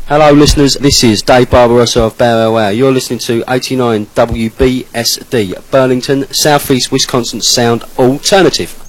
Hello listeners, this is Dave Barbarossa of Bow. You're listening to 89 WBSD, Burlington, Southeast Wisconsin Sound Alternative.